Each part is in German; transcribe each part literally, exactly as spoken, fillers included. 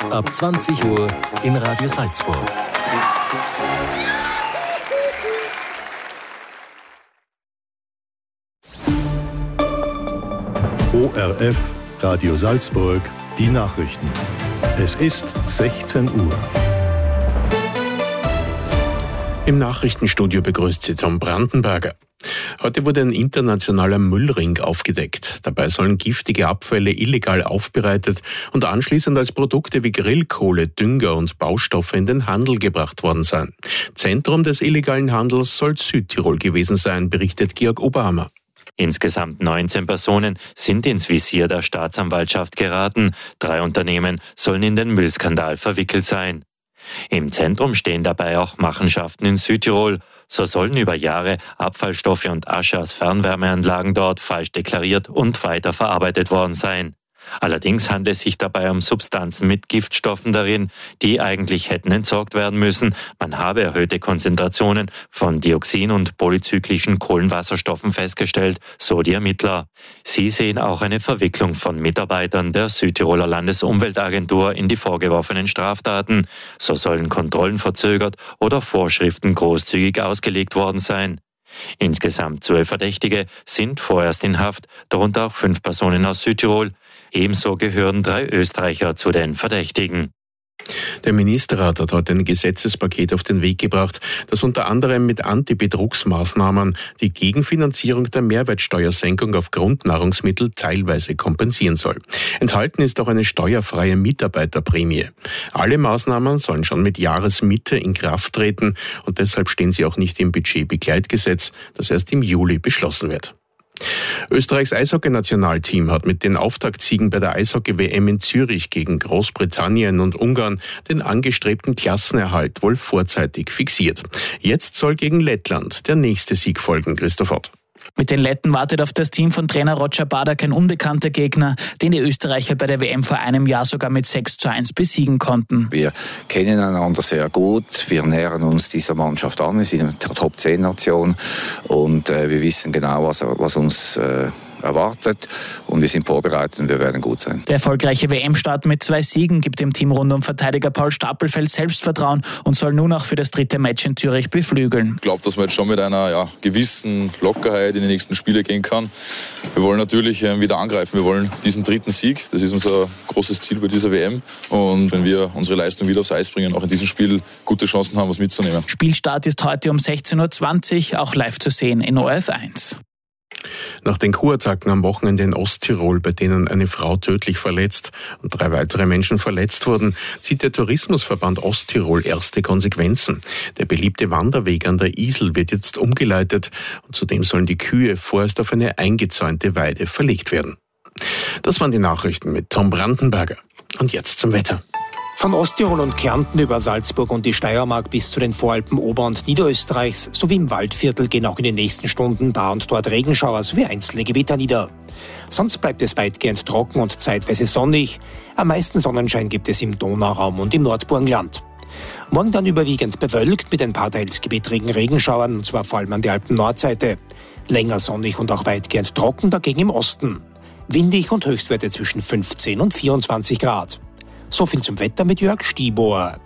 ab zwanzig Uhr in Radio Salzburg. O R F, Radio Salzburg, die Nachrichten. Es ist sechzehn Uhr. Im Nachrichtenstudio begrüßt Sie Tom Brandenberger. Heute wurde ein internationaler Müllring aufgedeckt. Dabei sollen giftige Abfälle illegal aufbereitet und anschließend als Produkte wie Grillkohle, Dünger und Baustoffe in den Handel gebracht worden sein. Zentrum des illegalen Handels soll Südtirol gewesen sein, berichtet Georg Oberhammer. Insgesamt neunzehn Personen sind ins Visier der Staatsanwaltschaft geraten. Drei Unternehmen sollen in den Müllskandal verwickelt sein. Im Zentrum stehen dabei auch Machenschaften in Südtirol. So sollen über Jahre Abfallstoffe und Asche aus Fernwärmeanlagen dort falsch deklariert und weiterverarbeitet worden sein. Allerdings handelt es sich dabei um Substanzen mit Giftstoffen darin, die eigentlich hätten entsorgt werden müssen. Man habe erhöhte Konzentrationen von Dioxin und polyzyklischen Kohlenwasserstoffen festgestellt, so die Ermittler. Sie sehen auch eine Verwicklung von Mitarbeitern der Südtiroler Landesumweltagentur in die vorgeworfenen Straftaten. So sollen Kontrollen verzögert oder Vorschriften großzügig ausgelegt worden sein. Insgesamt zwölf Verdächtige sind vorerst in Haft, darunter auch fünf Personen aus Südtirol. Ebenso gehören drei Österreicher zu den Verdächtigen. Der Ministerrat hat heute ein Gesetzespaket auf den Weg gebracht, das unter anderem mit Antibetrugsmaßnahmen die Gegenfinanzierung der Mehrwertsteuersenkung auf Grundnahrungsmittel teilweise kompensieren soll. Enthalten ist auch eine steuerfreie Mitarbeiterprämie. Alle Maßnahmen sollen schon mit Jahresmitte in Kraft treten und deshalb stehen sie auch nicht im Budgetbegleitgesetz, das erst im Juli beschlossen wird. Österreichs Eishockey-Nationalteam hat mit den Auftaktsiegen bei der Eishockey-W M in Zürich gegen Großbritannien und Ungarn den angestrebten Klassenerhalt wohl vorzeitig fixiert. Jetzt soll gegen Lettland der nächste Sieg folgen, Christoph Ott. Mit den Letten wartet auf das Team von Trainer Roger Badak ein unbekannter Gegner, den die Österreicher bei der W M vor einem Jahr sogar mit sechs zu eins besiegen konnten. Wir kennen einander sehr gut, wir nähern uns dieser Mannschaft an, wir sind eine Top zehn Nation und äh, wir wissen genau, was, was uns äh, erwartet und wir sind vorbereitet und wir werden gut sein. Der erfolgreiche W M-Start mit zwei Siegen gibt dem Team rund um Verteidiger Paul Stapelfeld Selbstvertrauen und soll nun auch für das dritte Match in Zürich beflügeln. Ich glaube, dass man jetzt schon mit einer ja, gewissen Lockerheit in die nächsten Spiele gehen kann. Wir wollen natürlich äh, wieder angreifen. Wir wollen diesen dritten Sieg. Das ist unser großes Ziel bei dieser W M. Und wenn wir unsere Leistung wieder aufs Eis bringen, auch in diesem Spiel gute Chancen haben, was mitzunehmen. Spielstart ist heute um sechzehn Uhr zwanzig, auch live zu sehen in O R F eins. Nach den Kurattacken am Wochenende in Osttirol, bei denen eine Frau tödlich verletzt und drei weitere Menschen verletzt wurden, zieht der Tourismusverband Osttirol erste Konsequenzen. Der beliebte Wanderweg an der Isel wird jetzt umgeleitet und zudem sollen die Kühe vorerst auf eine eingezäunte Weide verlegt werden. Das waren die Nachrichten mit Tom Brandenberger. Und jetzt zum Wetter. Von Osttirol und Kärnten über Salzburg und die Steiermark bis zu den Voralpen Ober- und Niederösterreichs sowie im Waldviertel gehen auch in den nächsten Stunden da und dort Regenschauer sowie einzelne Gewitter nieder. Sonst bleibt es weitgehend trocken und zeitweise sonnig. Am meisten Sonnenschein gibt es im Donauraum und im Nordburgenland. Morgen dann überwiegend bewölkt mit ein paar teils gewittrigen Regenschauern, und zwar vor allem an der Alpen-Nordseite. Länger sonnig und auch weitgehend trocken dagegen im Osten. Windig und Höchstwerte zwischen fünfzehn und vierundzwanzig Grad. So viel zum Wetter mit Jörg Stiebohr.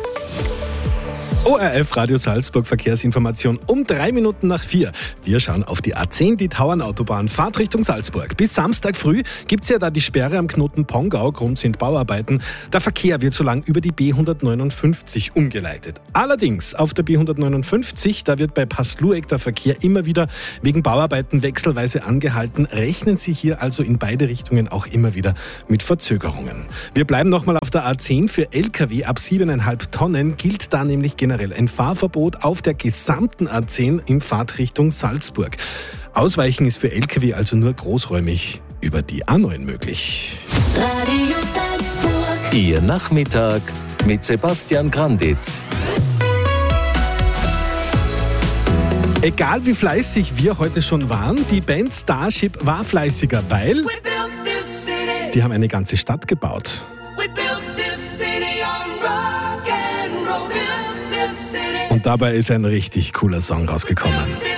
O R F Radio Salzburg Verkehrsinformation um drei Minuten nach vier. Wir schauen auf die A zehn, die Tauernautobahn, Fahrt Richtung Salzburg. Bis Samstag früh gibt's ja da die Sperre am Knoten Pongau, Grund sind Bauarbeiten. Der Verkehr wird so lang über die B hundertneunundfünfzig umgeleitet. Allerdings auf der B hundertneunundfünfzig, da wird bei Passlueck der Verkehr immer wieder wegen Bauarbeiten wechselweise angehalten. Rechnen Sie hier also in beide Richtungen auch immer wieder mit Verzögerungen. Wir bleiben nochmal auf der A zehn. Für L K W ab siebeneinhalb Tonnen gilt da nämlich generell ein Fahrverbot auf der gesamten A zehn in Fahrtrichtung Salzburg. Ausweichen ist für L K W also nur großräumig über die A neun möglich. Radio Salzburg. Ihr Nachmittag mit Sebastian Granditz. Egal wie fleißig wir heute schon waren, die Band Starship war fleißiger, weil die haben eine ganze Stadt gebaut. Und dabei ist ein richtig cooler Song rausgekommen.